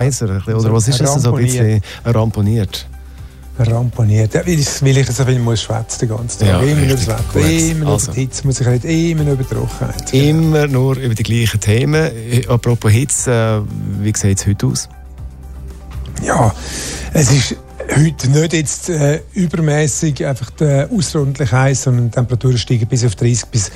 heißer. Oder was ist das so ein bisschen ramponiert? Ramponiert. Ja, weil ich so viel muss schwätzen den ganzen Tag. Ja, immer nur richtig. das Wetter, immer nur die Hitze, muss ich reden, immer nur über Trockenheit. Immer nur über die gleichen Themen. Apropos Hitze, wie sieht es heute aus? Ja, es ist heute nicht jetzt übermäßig einfach außerordentlich heiß, sondern die Temperaturen steigen bis auf 30 bis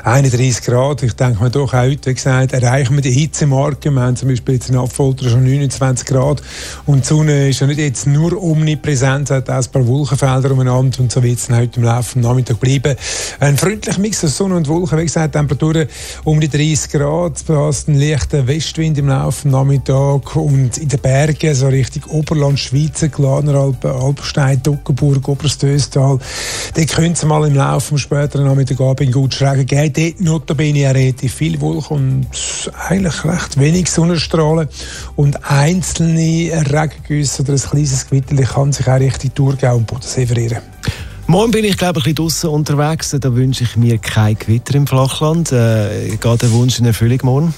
31 Grad. Ich denke mir doch auch heute, wie gesagt, erreichen wir die Hitzemarke. Wir haben zum Beispiel jetzt in Affolter schon 29 Grad und die Sonne ist ja nicht jetzt nur omnipräsent, es hat auch ein paar Wolkenfelder umeinander und so wird es dann heute im Laufe des Nachmittags bleiben. Ein freundlicher Mix aus Sonne und Wolken, wie gesagt, Temperaturen um die 30 Grad, fast ein leichter Westwind im Laufe des Nachmittags und in den Bergen, so Richtung Oberland, Schweizer, Glaner Alpenstein, Toggenburg, Oberstöstal. Dort könnte es mal im Laufe des späteren Nachmittagabend gut Regen geben. Dort notabene ja relativ viel Wolken und eigentlich recht wenig Sonnenstrahlen. Und einzelne Regengüsse oder ein kleines Gewitter kann sich auch Richtung Thurgau und Bodensee verirren. Morgen bin ich, glaube ich, ein bisschen draussen unterwegs. Da wünsche ich mir kein Gewitter im Flachland. Geht der Wunsch in Erfüllung morgen?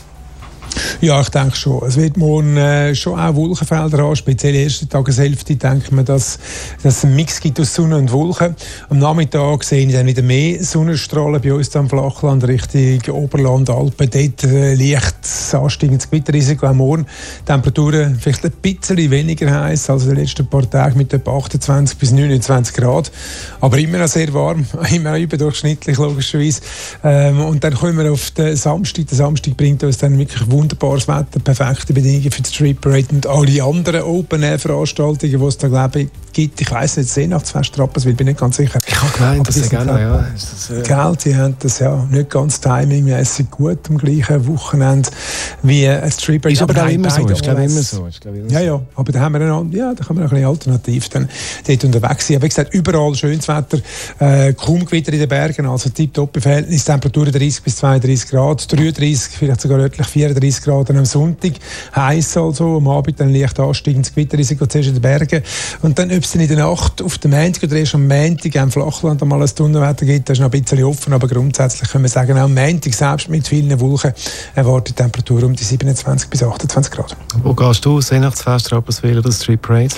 Ja, ich denke schon. Es wird morgen schon auch Wolkenfelder haben, speziell in der ersten Tageshälfte denke ich, dass es einen Mix gibt aus Sonne und Wolken. Am Nachmittag sehe ich dann wieder mehr Sonnenstrahlen bei uns am Flachland, Richtung Oberland, Alpen. Dort leicht ansteigendes Gewitterrisiko auch morgen. Temperaturen vielleicht ein bisschen weniger heiß als in den letzten paar Tagen mit etwa 28 bis 29 Grad. Aber immer noch sehr warm, immer noch überdurchschnittlich logischerweise. Und dann kommen wir auf den Samstag. Der Samstag bringt uns dann wirklich wunderbares Wetter, perfekte Bedingungen für die Street Parade und alle anderen Open-Air-Veranstaltungen, die es da glaube ich gibt. Ich weiss nicht, Weihnachtsfest Rapperswil, bin nicht ganz sicher. Ich habe gemeint, das ist gerne, ja. Geld, die haben das ja nicht ganz timingmäßig gut am gleichen Wochenende wie ein Street Parade. Ist aber immer so. Ist glaube immer so. Ja, aber da haben wir da kann man ein bisschen alternativ dann dort unterwegs sein. Aber wie gesagt, überall schönes Wetter, kaum Gewitter in den Bergen, also tipptopp Verhältnis, Temperaturen 30 bis 32 Grad, 33, vielleicht sogar örtlich 34 Grad am Sonntag, heiß also, am Abend dann leicht ansteigendes Gewitterrisiko zuerst in den Bergen und dann, ob es dann in der Nacht auf dem Montag oder erst am Montag im Flachland einmal ein Donnerwetter gibt, das ist noch ein bisschen offen, aber grundsätzlich können wir sagen, auch am Montag selbst mit vielen Wolken erwartet die Temperatur um die 27 bis 28 Grad. Wo gehst du? Weihnachtsfest, Rapperswil oder Street Parade?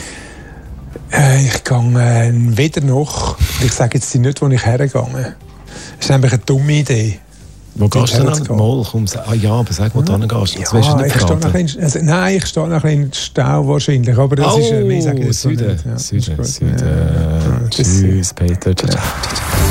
Ich gehe weder noch, ich sage jetzt nicht, wo ich hergehe. Das ist nämlich eine dumme Idee. Wo gehst du denn? Mal, komm, aber sag, wo du hin gehst. Ich stehe noch ich stehe noch in Stau wahrscheinlich, aber das ist, ich sage jetzt Süden. nicht. Ja, Süden. Tschüss, Peter. Ciao.